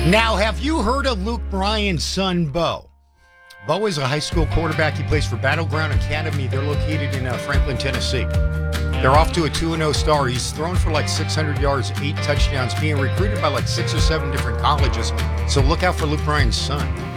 Now, have you heard of Luke Bryan's son, Bo? Bo is a high school quarterback. He plays for Battleground Academy. They're located in Franklin, Tennessee. They're off to a 2-0 start. He's thrown for like 600 yards, 8 touchdowns, being recruited by like 6 or 7 different colleges. So look out for Luke Bryan's son.